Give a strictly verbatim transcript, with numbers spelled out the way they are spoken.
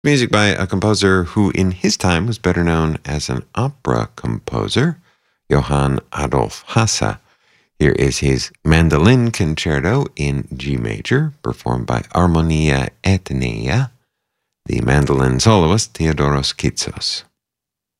Music by a composer who in his time was better known as an opera composer, Johann Adolf Hasse. Here is his Mandolin Concerto in G major, performed by Armonia Etnea, the mandolin soloist Theodoros Kitsos.